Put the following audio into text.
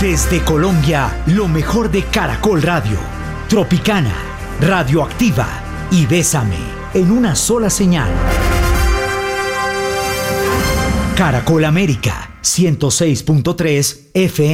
Desde Colombia, lo mejor de Caracol Radio, Tropicana, Radioactiva y Bésame, en una sola señal. Caracol América, 106.3 FM.